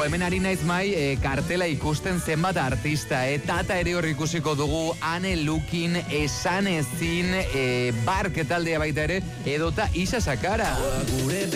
hemen ari naiz mai kartela ikusten zenbat artista, Tata ere hor ikusiko dugu, Ane Lukin, Esan Ezin, Bark taldea baita ere, edota Isa Sakara.